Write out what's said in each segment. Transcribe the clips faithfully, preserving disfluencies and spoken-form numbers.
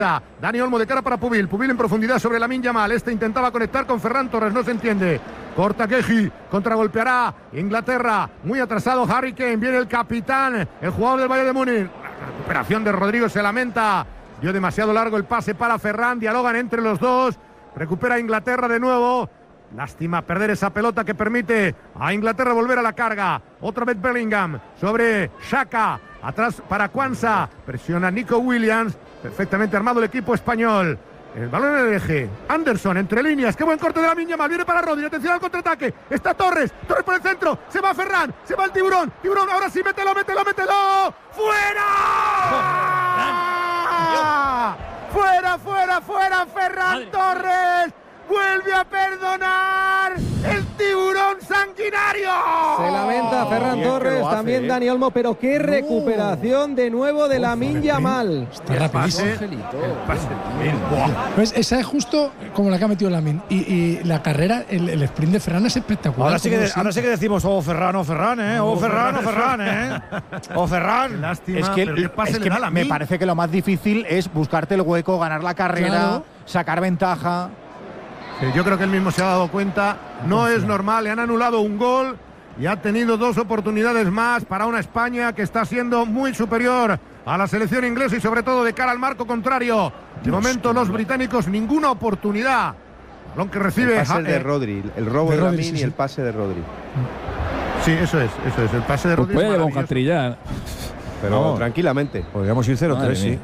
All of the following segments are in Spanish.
Dani Olmo de cara para Pubil. Pubil en profundidad sobre Lamine Yamal. Este intentaba conectar con Ferran Torres, no se entiende. Corta Keji, contragolpeará Inglaterra. Muy atrasado Harry Kane. Viene el capitán, el jugador del Bayern de Múnich. La recuperación de Rodrigo se lamenta. Dio demasiado largo el pase para Ferran. Dialogan entre los dos. Recupera Inglaterra de nuevo. Lástima perder esa pelota que permite a Inglaterra volver a la carga. Otra vez Bellingham sobre Xhaka. Atrás para Kwanza. Presiona Nico Williams. Perfectamente armado el equipo español. El balón en el eje. Anderson entre líneas. Qué buen corte de Lamine Yamal. Viene para Rodri. Atención al contraataque. Está Torres. Torres por el centro. Se va Ferran. Se va el tiburón. Tiburón. Ahora sí. Mételo, mételo, mételo. ¡Fuera! ¡Fuera, fuera, fuera! Ferran Torres. Vuelve a perdonar el tiburón sanguinario. Se lamenta Ferran Bien Torres, hace, también ¿eh? Dani Olmo, pero qué No. recuperación de nuevo de Lamine Yamal. Está rapidísimo. Pues esa es justo como la que ha metido Lamine. Y, y la carrera, el, el sprint de Ferran es espectacular. Ahora sí, que, como ahora sí que decimos, oh Ferran, oh Ferran, eh, oh Ferran, oh Ferran, eh, oh Ferran. Lástima, Es que, pero qué pase es le que da a me Lamine. parece que lo más difícil es buscarte el hueco, ganar la carrera, Claro. sacar ventaja. Sí, yo creo que él mismo se ha dado cuenta. No es normal, le han anulado un gol y ha tenido dos oportunidades más para una España que está siendo muy superior a la selección inglesa y sobre todo de cara al marco contrario. De momento los británicos ninguna oportunidad. Balón que recibe. El pase eh, de Rodri, el robo de de Rodri, Lamine sí, y sí. el pase de Rodri. Sí, eso es, eso es. El pase de Pues Rodri. puede es llevar un maravilloso. hat-trick ya. Pero Vamos. tranquilamente. Podríamos ir cero tres, Madre sí.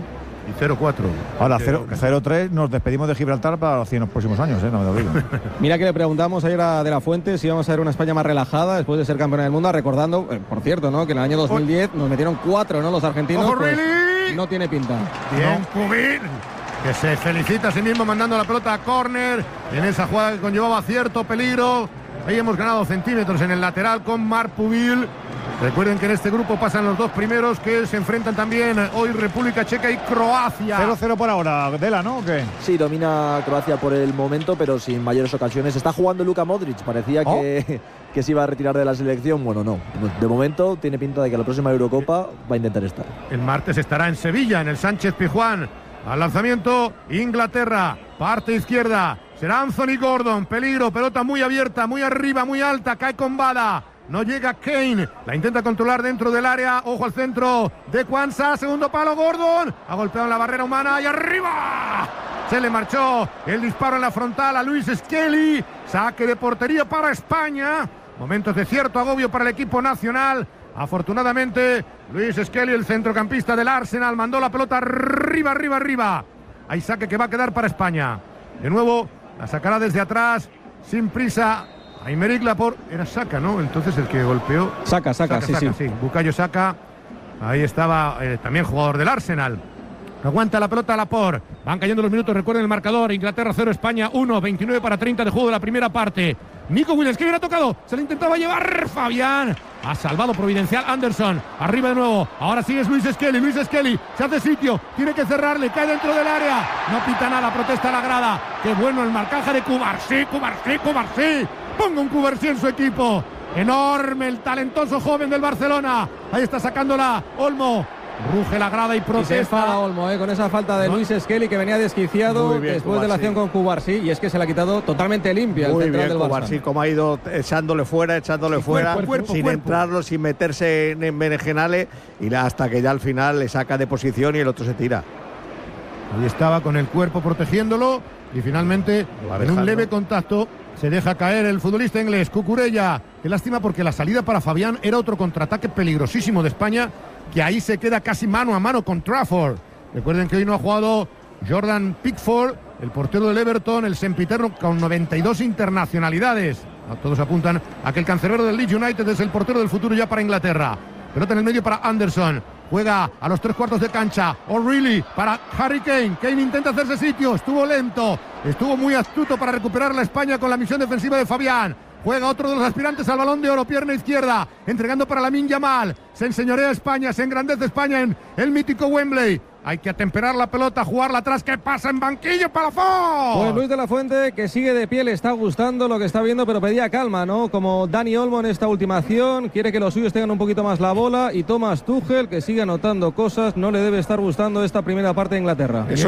Y cero cuatro. Ahora, cero tres, nos despedimos de Gibraltar para los cien próximos años, ¿eh? No me lo digo. Mira que le preguntamos ayer a De La Fuente si íbamos a ver una España más relajada después de ser campeona del mundo, recordando, eh, por cierto, ¿no? Que en el año dos mil diez nos metieron cuatro, ¿no? Los argentinos. ¡Ojo, Pues, Really! no tiene pinta. Bien, Pubil, que se felicita a sí mismo mandando la pelota a córner en esa jugada que conllevaba cierto peligro. Ahí hemos ganado centímetros en el lateral con Marc Pubil. Recuerden que en este grupo pasan los dos primeros que se enfrentan también hoy República Checa y Croacia. cero cero por ahora, Dela, ¿no? ¿O qué? Sí, domina Croacia por el momento, pero sin mayores ocasiones. Está jugando Luka Modric, parecía ¿Oh? que, que se iba a retirar de la selección. Bueno, no. De momento tiene pinta de que la próxima Eurocopa va a intentar estar. El martes estará en Sevilla, en el Sánchez Pizjuán. Al lanzamiento, Inglaterra, parte izquierda. Será Anthony Gordon, peligro, pelota muy abierta, muy arriba, muy alta, cae con Bada. No llega Kane, la intenta controlar dentro del área. Ojo al centro de Kwanza, segundo palo Gordon. Ha golpeado en la barrera humana y arriba. Se le marchó el disparo en la frontal a Luis Skelly. Saque de portería para España. Momentos de cierto agobio para el equipo nacional. Afortunadamente, Luis Skelly, el centrocampista del Arsenal, mandó la pelota arriba, arriba, arriba. Hay saque que va a quedar para España. De nuevo, la sacará desde atrás, sin prisa. Aymeric Laporte, era Saka, ¿no? Entonces el que golpeó. Saca, saca, sí, Saka, sí. Bukayo Saka. Ahí estaba eh, también jugador del Arsenal. Aguanta la pelota Laporte. Van cayendo los minutos, recuerden el marcador. Inglaterra cero, España uno. veintinueve para treinta de juego de la primera parte. Nico Williams, que bien ha tocado. Se lo intentaba llevar Fabián. Ha salvado providencial Anderson. Arriba de nuevo. Ahora sí es Luis Skelly. Luis Skelly se hace sitio. Tiene que cerrarle. Cae dentro del área. No pita nada. Protesta la grada. Qué bueno el marcaje de Cubarsí. Cubarsí, Cubarsí. Ponga un Cubarsí en su equipo. Enorme el talentoso joven del Barcelona. Ahí está sacándola Olmo. Ruge la grada y Y se protesta. enfada Olmo, ¿eh? Con esa falta de No. Luis Skelly que venía desquiciado Muy bien, después de la Cubarsí. acción con Cubarsí. Y es que se le ha quitado totalmente limpia el Muy central bien, del Barça. Cubarsí, como ha ido echándole fuera, echándole Sí, fuera, cuerpo, cuerpo, sin cuerpo. entrarlo, sin meterse en, en berenjenales, y la- hasta que ya al final le saca de posición y el otro se tira. Ahí estaba con el cuerpo protegiéndolo y finalmente Va en un dejando. leve contacto se deja caer el futbolista inglés Cucurella. Qué lástima porque la salida para Fabián era otro contraataque peligrosísimo de España, que ahí se queda casi mano a mano con Trafford. Recuerden que hoy no ha jugado Jordan Pickford, el portero del Everton, el sempiterno con noventa y dos internacionalidades. Todos apuntan a que el cancerbero del Leeds United es el portero del futuro ya para Inglaterra. Pelota en el medio para Anderson. Juega a los tres cuartos de cancha. O'Reilly para Harry Kane. Kane intenta hacerse sitio. Estuvo lento. Estuvo muy astuto para recuperar la España con la misión defensiva de Fabián. Juega otro de los aspirantes al Balón de Oro, pierna izquierda, entregando para Lamine Yamal. Se enseñorea España, se engrandece España en el mítico Wembley. Hay que atemperar la pelota, jugarla atrás. ¿Qué pasa en banquillo, Palafón? Pues Luis de la Fuente, que sigue de pie, le está gustando lo que está viendo, pero pedía calma, ¿no? Como Dani Olmo en esta última acción, quiere que los suyos tengan un poquito más la bola, y Thomas Tuchel, que sigue anotando cosas, no le debe estar gustando esta primera parte de Inglaterra. Eso